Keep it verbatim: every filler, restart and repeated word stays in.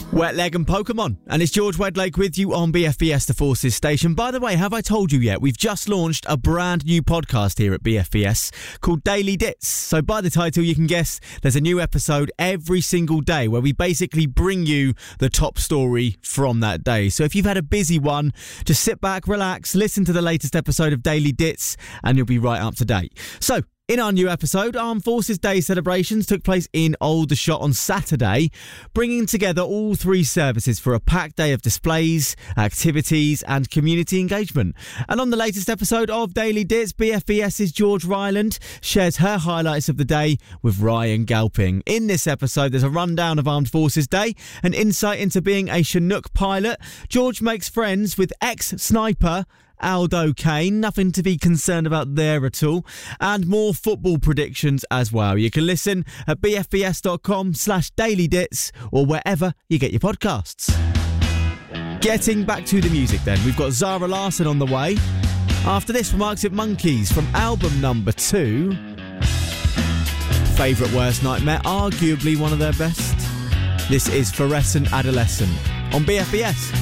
Wet Leg and Pokemon, and it's George Wedlake with you on B F B S The Forces station. By the way, have I told you yet? We've just launched a brand new podcast here at B F B S called Daily Dits. So by the title you can guess there's a new episode every single day where we basically bring you the top story from that day. So if you've had a busy one, just sit back, relax, listen to the latest episode of Daily Dits and you'll be right up to date. So in our new episode, Armed Forces Day celebrations took place in Aldershot on Saturday, bringing together all three services for a packed day of displays, activities and community engagement. And on the latest episode of Daily Dits, BFBS's George Ryland shares her highlights of the day with Ryan Galping. In this episode, there's a rundown of Armed Forces Day, an insight into being a Chinook pilot. George makes friends with ex-sniper Aldo Kane, nothing to be concerned about there at all, and more football predictions as well. You can listen at bfbs.com slash dailydits or wherever you get your podcasts. Getting back to the music then, we've got Zara Larsson on the way. After this from Arctic Monkeys from album number two. Favourite Worst Nightmare, arguably one of their best. This is Fluorescent Adolescent on B F B S.